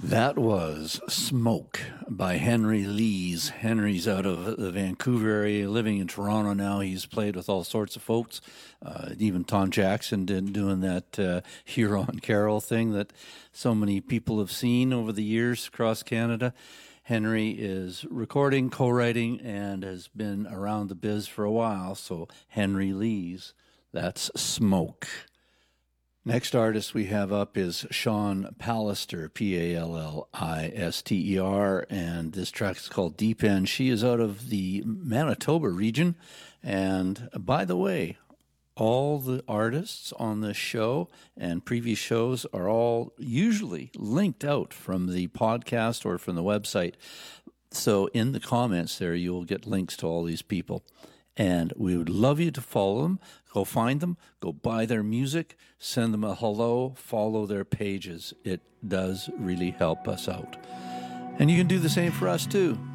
That was Smoke by Henry Lees. Henry's out of the Vancouver area, living in Toronto now. He's played with all sorts of folks. Even Tom Jackson did doing that Huron Carol thing that so many people have seen over the years across Canada. Henry is recording, co-writing, and has been around the biz for a while. So Henry Lees, that's Smoke. Next artist we have up is Sean Pallister, Pallister, and this track is called Deep End. She is out of the Manitoba region. And by the way, all the artists on this show and previous shows are all usually linked out from the podcast or from the website. So in the comments there, you'll get links to all these people. And we would love you to follow them. Go find them. Go buy their music. Send them a hello. Follow their pages. It does really help us out. And you can do the same for us too.